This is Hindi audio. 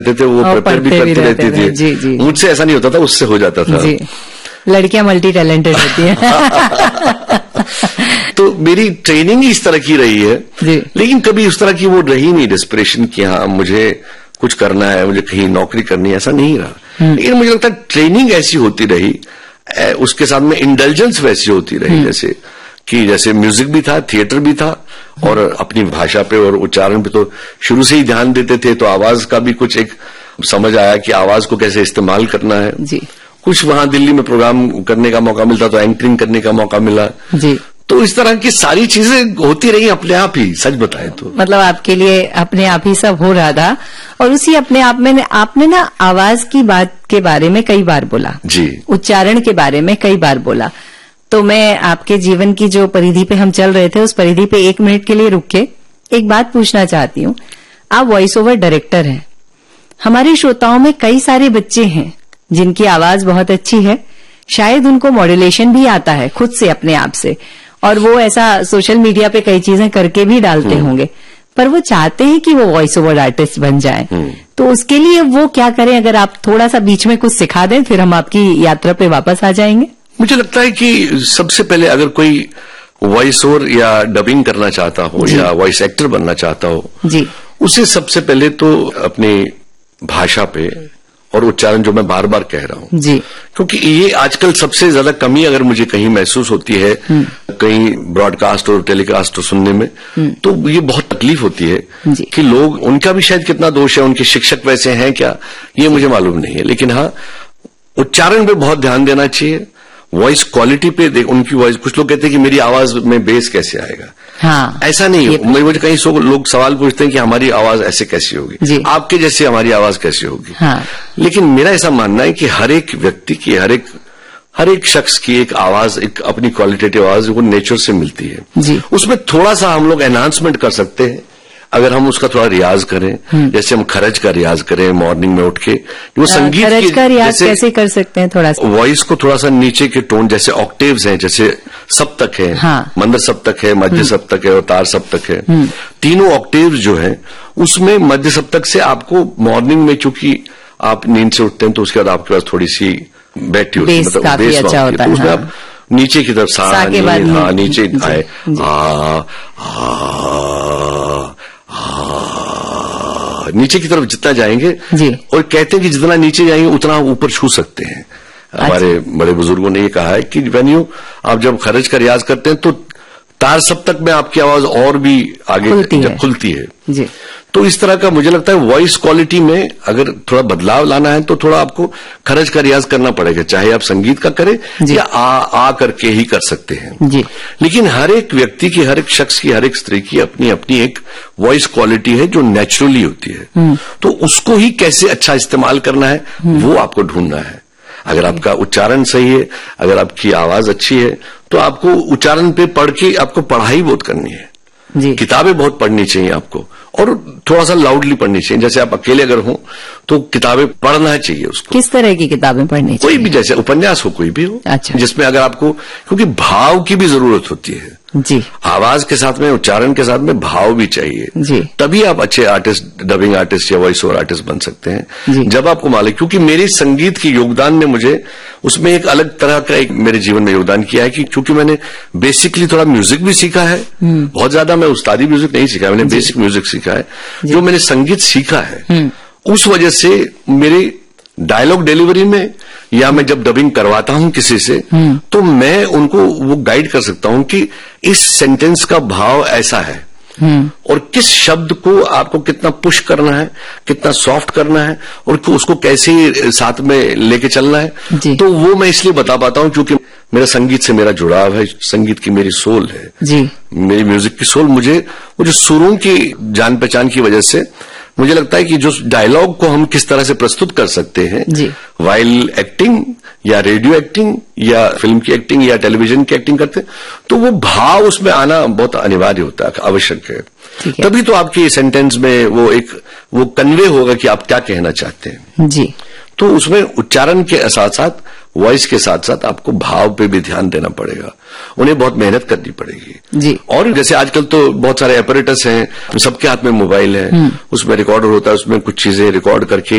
थे वो प्रिपेयर भी करते रहती थी। जी जी। मुझसे ऐसा नहीं होता था, उससे हो जाता था। जी, लड़कियां मल्टी टैलेंटेड होती हैं। तो मेरी ट्रेनिंग ही इस तरह की रही है जी। लेकिन कभी उस तरह की वो रही नहीं डेस्परेशन कि हाँ मुझे कुछ करना है, मुझे कहीं नौकरी करनी है, ऐसा नहीं रहा। लेकिन मुझे लगता है ट्रेनिंग ऐसी होती रही, उसके साथ में इंटेलिजेंस वैसी होती रही जैसे म्यूजिक भी था, थिएटर भी था, और अपनी भाषा पे और उच्चारण पे तो शुरू से ही ध्यान देते थे। तो आवाज का भी कुछ एक समझ आया कि आवाज को कैसे इस्तेमाल करना है जी। कुछ वहां दिल्ली में प्रोग्राम करने का मौका मिलता तो एंकरिंग करने का मौका मिला जी। तो इस तरह की सारी चीजें होती रही अपने आप ही, सच बताए तो। मतलब आपके लिए अपने आप ही सब हो रहा था, और उसी अपने आप में आपने ना आवाज की बात के बारे में कई बार बोला जी, उच्चारण के बारे में कई बार बोला। तो मैं आपके जीवन की जो परिधि पे हम चल रहे थे उस परिधि पे 1 मिनट के लिए रुक के एक बात पूछना चाहती हूँ। आप वॉइस ओवर डायरेक्टर हैं, हमारे श्रोताओं में कई सारे बच्चे हैं जिनकी आवाज बहुत अच्छी है, शायद उनको मॉड्यूलेशन भी आता है खुद से अपने आप से, और वो ऐसा सोशल मीडिया पे कई चीजें करके भी डालते होंगे, पर वो चाहते हैं कि वो वॉइस ओवर आर्टिस्ट बन जाएं। तो उसके लिए वो क्या करें? अगर आप थोड़ा सा बीच में कुछ सिखा दें, फिर हम आपकी यात्रा पे वापस आ जाएंगे। मुझे लगता है कि सबसे पहले अगर कोई वॉइस ओवर या डबिंग करना चाहता हो या वॉइस एक्टर बनना चाहता हो जी, उसे सबसे पहले तो अपनी भाषा पे और उच्चारण, जो मैं बार बार कह रहा हूं जी, क्योंकि ये आजकल सबसे ज्यादा कमी अगर मुझे कहीं महसूस होती है कहीं ब्रॉडकास्ट और टेलीकास्ट और सुनने में, तो ये बहुत तकलीफ होती है कि लोग, उनका भी शायद कितना दोष है, उनके शिक्षक वैसे हैं क्या, ये मुझे मालूम नहीं है, लेकिन हाँ उच्चारण पे बहुत ध्यान देना चाहिए, वॉइस क्वालिटी पे उनकी वॉइस। कुछ लोग कहते हैं कि मेरी आवाज में बेस कैसे आएगा, हाँ, ऐसा नहीं है। मुझे कहीं लोग सवाल पूछते हैं कि हमारी आवाज ऐसे कैसी होगी, आपके जैसे हमारी आवाज कैसी होगी। हाँ। लेकिन मेरा ऐसा मानना है कि हर एक व्यक्ति की, हर एक शख्स की एक आवाज, एक अपनी क्वालिटेटिव आवाज वो नेचर से मिलती है। उसमें थोड़ा सा हम लोग एनहांसमेंट कर सकते हैं अगर हम उसका थोड़ा रियाज करें, जैसे हम खरज का रियाज करें मॉर्निंग में उठ के। वो संगीत खरज का रियाज कैसे कर सकते हैं? थोड़ा सा वॉइस को थोड़ा सा नीचे के टोन, जैसे ऑक्टेव्स हैं, जैसे सप्तक है, हाँ, मंद सप्तक है, मध्य सप्तक है और तार सप्तक है, तीनों ऑक्टेव्स जो है उसमें मध्य सप्तक से आपको मॉर्निंग में, चूंकि आप नींद से उठते हैं तो उसके बाद आपके पास थोड़ी सी बैठी होती है, मतलब बेस अच्छा होता है, तो उसमें आप नीचे की तरफ सा के बाद हाँ नीचे आए, नीचे की तरफ जितना जाएंगे और कहते हैं कि जितना नीचे जाएंगे उतना ऊपर छू सकते हैं। हमारे बड़े बुजुर्गों ने ये कहा है कि वेन्यू आप जब खरज का रियाज करते हैं तो तार सप्तक में आपकी आवाज और भी आगे खुलती है जी। तो इस तरह का मुझे लगता है वॉइस क्वालिटी में अगर थोड़ा बदलाव लाना है तो थोड़ा आपको खरज का रियाज करना पड़ेगा, चाहे आप संगीत का करें या आ करके ही कर सकते हैं जी। लेकिन हर एक व्यक्ति की, हर एक शख्स की, हर एक स्त्री की अपनी अपनी एक वॉइस क्वालिटी है जो नेचुरली होती है, तो उसको ही कैसे अच्छा इस्तेमाल करना है वो आपको ढूंढना है। अगर आपका उच्चारण सही है, अगर आपकी आवाज अच्छी है, तो आपको उच्चारण पे पढ़ के आपको पढ़ाई बहुत करनी है जी। किताबें बहुत पढ़नी चाहिए आपको, और थोड़ा सा लाउडली पढ़नी चाहिए। जैसे आप अकेले अगर हो तो किताबें पढ़ना चाहिए उसको। किस तरह की किताबें पढ़नी चाहिए? कोई भी, जैसे उपन्यास हो, कोई भी हो, अच्छा, जिसमें अगर आपको, क्योंकि भाव की भी जरूरत होती है जी, आवाज के साथ में, उच्चारण के साथ में भाव भी चाहिए जी। तभी आप अच्छे आर्टिस्ट, डबिंग आर्टिस्ट या वॉइस ओवर आर्टिस्ट बन सकते हैं जब आपको मालूम। क्योंकि मेरे संगीत के योगदान ने मुझे उसमें एक अलग तरह का एक मेरे जीवन में योगदान किया है कि क्योंकि मैंने बेसिकली थोड़ा म्यूजिक भी सीखा है, बहुत ज्यादा मैं उस्तादी म्यूजिक नहीं सीखा, मैंने बेसिक म्यूजिक सीखा है। जो मैंने संगीत सीखा है उस वजह से मेरे डायलॉग डिलीवरी में या मैं जब डबिंग करवाता हूं किसी से तो मैं उनको वो गाइड कर सकता हूं कि इस सेंटेंस का भाव ऐसा है और किस शब्द को आपको कितना पुश करना है, कितना सॉफ्ट करना है और उसको कैसे साथ में लेके चलना है। तो वो मैं इसलिए बता पाता हूं क्योंकि मेरा संगीत से मेरा जुड़ाव है, संगीत की मेरी सोल है जी। मेरी म्यूजिक की सोल मुझे वो जो सुरों की जान पहचान की वजह से मुझे लगता है कि जो डायलॉग को हम किस तरह से प्रस्तुत कर सकते हैं वाइल एक्टिंग या रेडियो एक्टिंग या फिल्म की एक्टिंग या टेलीविजन की एक्टिंग करते हैं, तो वो भाव उसमें आना बहुत अनिवार्य होता है, आवश्यक है। तभी तो आपकी सेंटेंस में वो कन्वे होगा कि आप क्या कहना चाहते हैं जी। तो उसमें उच्चारण के साथ साथ वॉइस के साथ साथ आपको भाव पे भी ध्यान देना पड़ेगा, उन्हें बहुत मेहनत करनी पड़ेगी जी। और जैसे आजकल तो बहुत सारे अपरेटस हैं, सबके हाथ में मोबाइल है, उसमें रिकॉर्डर होता है, उसमें कुछ चीजें रिकॉर्ड करके